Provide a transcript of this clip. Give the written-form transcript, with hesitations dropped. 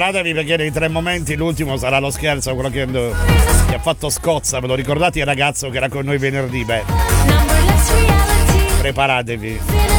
preparatevi perché nei 3 momenti l'ultimo sarà lo scherzo, quello che ha fatto Scozza, ve lo ricordate il ragazzo che era con noi venerdì? Beh, preparatevi.